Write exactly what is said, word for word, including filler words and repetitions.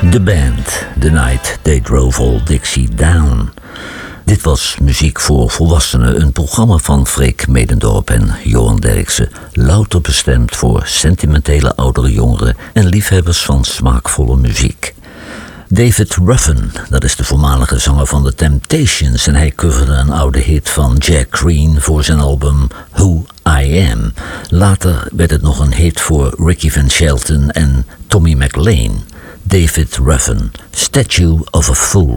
The Band, The Night They Drove Old Dixie Down. Dit was Muziek voor Volwassenen, een programma van Freek Medendorp en Johan Derksen. Louter bestemd voor sentimentele oudere jongeren en liefhebbers van smaakvolle muziek. David Ruffin, dat is de voormalige zanger van The Temptations, en hij coverde een oude hit van Jack Green voor zijn album Who I Am. Later werd het nog een hit voor Ricky Van Shelton en Tommy McLean. David Ruffin, Statue of a Fool.